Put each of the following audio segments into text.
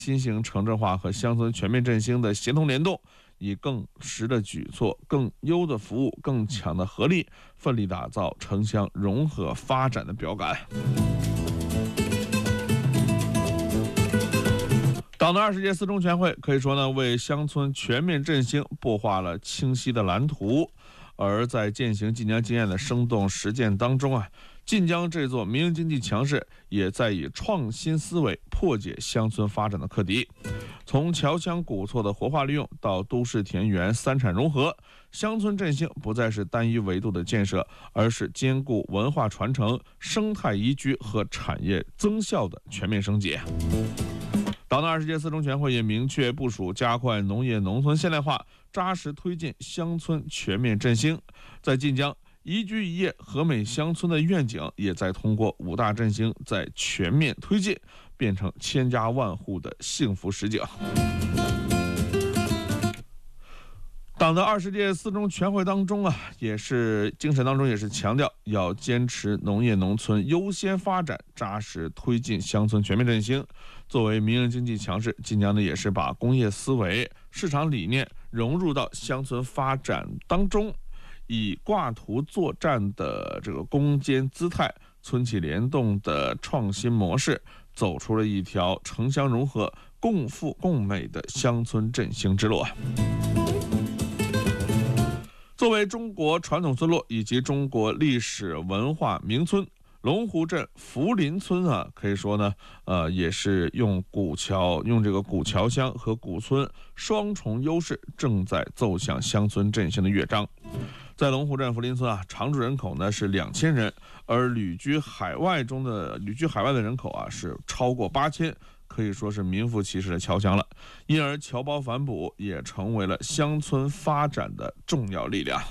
新型城镇化和乡村全面振兴的协同联动，以更实的举措、更优的服务、更强的合力，奋力打造城乡融合发展的标杆。党的20届四中全会可以说呢，为乡村全面振兴擘画了清晰的蓝图。而在践行晋江经验的生动实践当中啊，晋江这座民营经济强市也在以创新思维破解乡村发展的课题。从侨乡古厝的活化利用到都市田园三产融合，乡村振兴不再是单一维度的建设，而是兼顾文化传承、生态宜居和产业增效的全面升级。党的20届四中全会也明确部署加快农业农村现代化，扎实推进乡村全面振兴。在晋江，宜居宜业和美乡村的愿景也在通过5大振兴在全面推进，变成千家万户的幸福实景。党的20届四中全会当中啊，也是精神当中也是强调要坚持农业农村优先发展，扎实推进乡村全面振兴。作为民营经济强市，晋江呢也是把工业思维、市场理念融入到乡村发展当中，以挂图作战的这个攻坚姿态、村企联动的创新模式，走出了一条城乡融合、共富共美的乡村振兴之路。作为中国传统村落以及中国历史文化名村，龙湖镇福林村啊，可以说呢，也是用这个古桥乡和古村双重优势，正在奏响乡村振兴的乐章。在龙湖镇福林村啊，常住人口呢是2000人，而旅居海外的人口啊是超过8000。可以说是名副其实的侨乡了，因而侨胞反哺也成为了乡村发展的重要力量。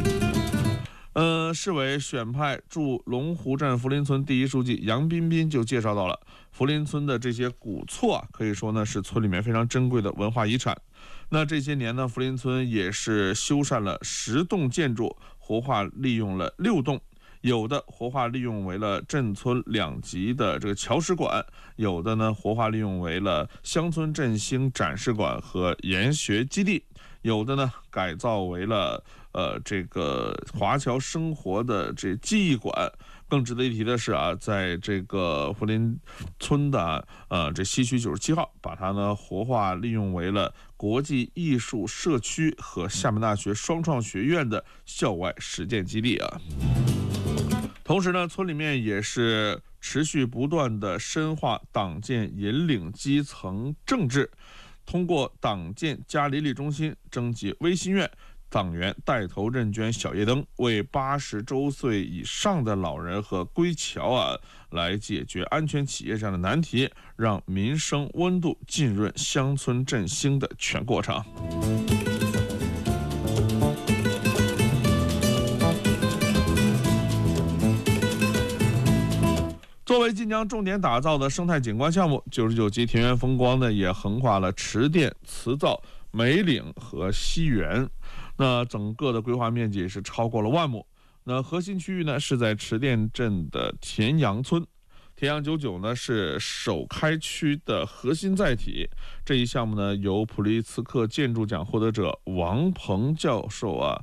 市委选派驻龙湖镇福林村第一书记杨彬彬就介绍到了，福林村的这些古厝啊，可以说呢是村里面非常珍贵的文化遗产。那这些年呢，福林村也是修缮了10栋建筑，活化利用了6栋。有的活化利用为了镇村2级的这个侨史馆，有的呢活化利用为了乡村振兴展示馆和研学基地，有的呢改造为了这个华侨生活的这记忆馆。更值得一提的是啊，在这个福林村的这西区97号，把它呢活化利用为了国际艺术社区和厦门大学双创学院的校外实践基地啊。同时呢，村里面也是持续不断的深化党建引领基层政治，通过党建加邻里中心征集微心愿，党员带头认捐小夜灯，为80周岁以上的老人和归侨啊，来解决安全企业上的难题，让民生温度浸润乡村振兴的全过程。作为晋江重点打造的生态景观项目，99级田园风光呢也横跨了池店、慈灶、梅岭和西园。那整个的规划面积是超过了1万亩。那核心区域呢是在池店镇的田阳村。田阳99呢是首开区的核心载体。这一项目呢由普利茨克建筑奖获得者王教授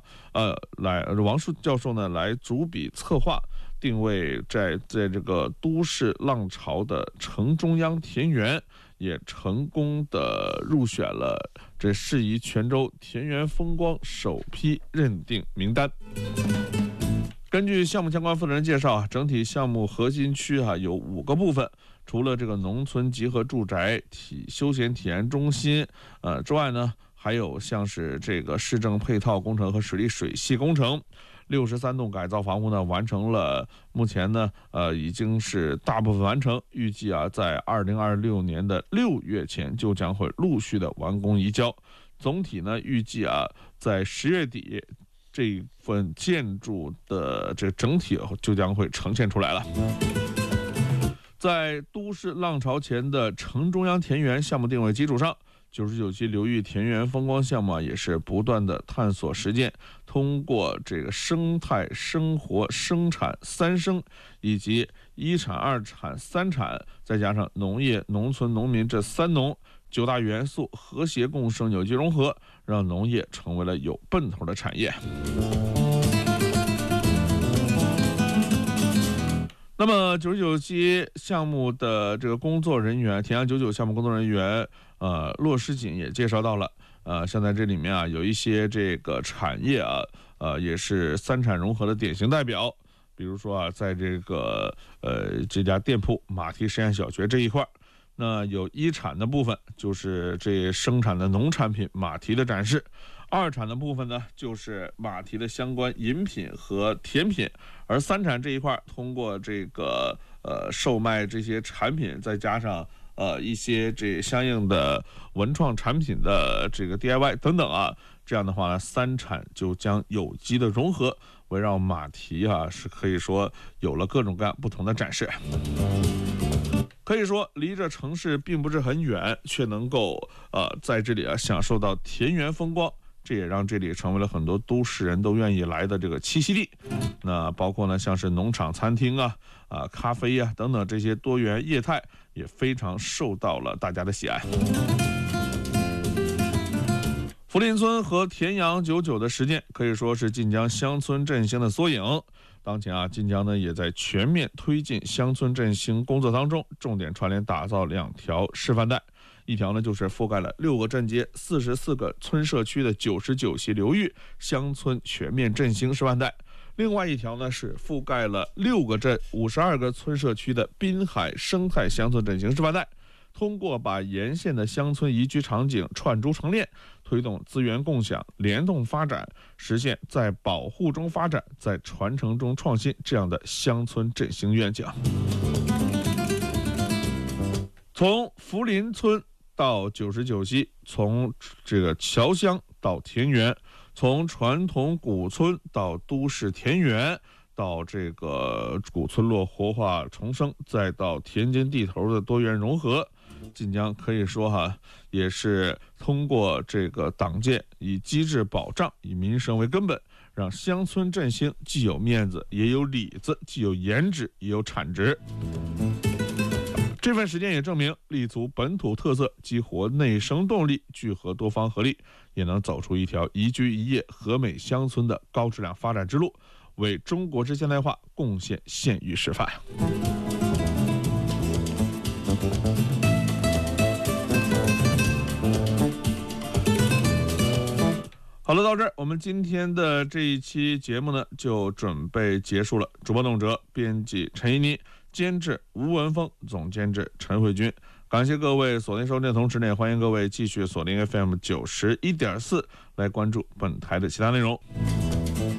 呢来主笔策划，定位在这个都市浪潮的城中央田园，也成功的入选了这适宜泉州田园风光首批认定名单。根据项目相关负责人介绍，整体项目核心区有5个部分，除了这个农村集合住宅、休闲体验中心之外呢，还有像是这个市政配套工程和水利水系工程。63栋改造房屋呢完成了，目前呢已经是大部分完成，预计在2026年的6月前就将会陆续的完工移交。总体呢预计在10月底这一份建筑的这整体就将会呈现出来了。在都市浪潮前的城中央田园项目定位基础上，99期流域田园风光项目也是不断的探索实践，通过这个生态、生活、生产3生，以及1产、2产、3产，再加上农业、农村、农民这3农， 9大元素和谐共生、有机融合，让农业成为了有奔头的产业。那么99期项目的这个工作人员，田阳99项目工作人员，骆诗锦也介绍到了，像在这里面啊，有一些这个产业啊，也是3产融合的典型代表。比如说啊，在这个这家店铺马蹄实验小学这一块，那有1产的部分就是这生产的农产品马蹄的展示。2产的部分呢，就是马蹄的相关饮品和甜品，而3产这一块，通过这个售卖这些产品，再加上一些这相应的文创产品的这个 DIY 等等啊，这样的话呢，3产就将有机的融合，围绕马蹄啊，是可以说有了各种各样不同的展示。可以说离着城市并不是很远，却能够在这里啊享受到田园风光。这也让这里成为了很多都市人都愿意来的这个栖息地。那包括呢，像是农场、餐厅啊、咖啡啊等等这些多元业态，也非常受到了大家的喜爱。福林村和田阳99的实践可以说是晋江乡村振兴的缩影。当前啊，晋江呢也在全面推进乡村振兴工作当中，重点串联打造2条示范带。一条呢就是覆盖了6个镇街、44个村社区的99溪流域乡村全面振兴示范带，另外一条呢是覆盖了6个镇、52个村社区的滨海生态乡村振兴示范带。通过把沿线的乡村宜居场景串珠成链，推动资源共享、联动发展，实现在保护中发展、在传承中创新这样的乡村振兴愿景。从福林村到99溪，从这个侨乡到田园，从传统古村到都市田园，到这个古村落活化重生，再到田间地头的多元融合，晋江可以说也是通过这个党建，以机制保障，以民生为根本，让乡村振兴既有面子也有里子，既有颜值也有产值。这份实践也证明，立足本土特色，激活内生动力，聚合多方合力，也能走出一条宜居宜业和美乡村的高质量发展之路，为中国之现代化贡献献予示范。好了，到这儿我们今天的这一期节目呢就准备结束了。主播董哲，编辑陈一妮，监制吴文峰，总监制陈慧君。感谢各位锁定收听的同时呢，也欢迎各位继续锁定 FM 91.4来关注本台的其他内容。